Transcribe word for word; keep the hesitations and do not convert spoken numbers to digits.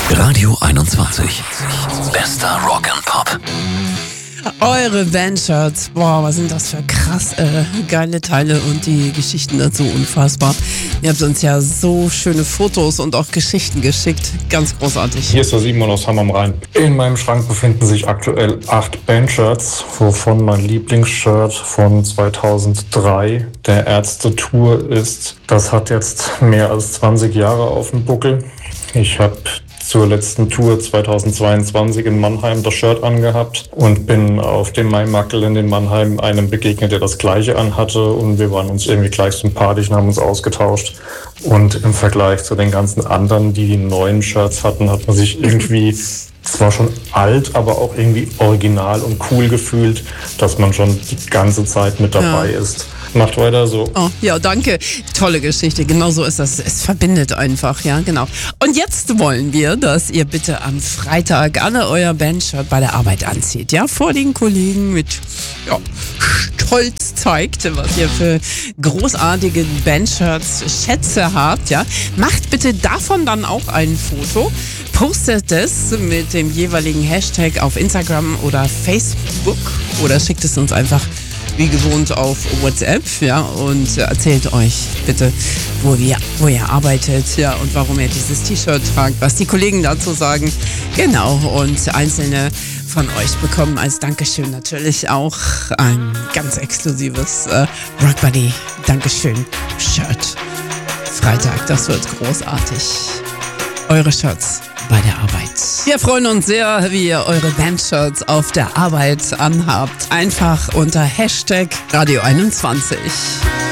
Radio einundzwanzig. Bester Rock and Pop. Eure Bandshirts, boah, was sind das für krass äh, geile Teile und die Geschichten dazu unfassbar. Ihr habt uns ja so schöne Fotos und auch Geschichten geschickt, ganz großartig. Hier ist der Simon aus Hamm am Rhein. In meinem Schrank befinden sich aktuell acht Bandshirts, wovon mein Lieblingsshirt von zweitausenddrei der Ärzte-Tour ist. Das hat jetzt mehr als zwanzig Jahre auf dem Buckel. Ich habe zur letzten Tour zweitausendzweiundzwanzig in Mannheim das Shirt angehabt und bin auf dem Maimakkeln in Mannheim einem begegnet, der das gleiche anhatte, und wir waren uns irgendwie gleich sympathisch und haben uns ausgetauscht. Und im Vergleich zu den ganzen anderen, die die neuen Shirts hatten, hat man sich irgendwie zwar schon alt, aber auch irgendwie original und cool gefühlt, dass man schon die ganze Zeit mit dabei Ja. ist. Macht weiter so. Oh, ja, danke. Tolle Geschichte. Genau so ist das. Es verbindet einfach, ja, genau. Und jetzt wollen wir, dass ihr bitte am Freitag alle euer Bandshirt bei der Arbeit anzieht, ja, vor den Kollegen mit, ja, Stolz zeigt, was ihr für großartige Bandshirts, Schätze habt, ja. Macht bitte davon dann auch ein Foto, postet es mit dem jeweiligen Hashtag auf Instagram oder Facebook oder schickt es uns einfach wie gewohnt auf WhatsApp, ja, und erzählt euch bitte, wo, wir, wo ihr arbeitet, ja, und warum ihr dieses T-Shirt tragt, was die Kollegen dazu sagen. Genau, und einzelne von euch bekommen als Dankeschön natürlich auch ein ganz exklusives äh, Rock Buddy Dankeschön-Shirt. Freitag, das wird großartig. Eure Shirts bei der Arbeit. Wir freuen uns sehr, wie ihr eure Bandshirts auf der Arbeit anhabt. Einfach unter Hashtag Radio einundzwanzig.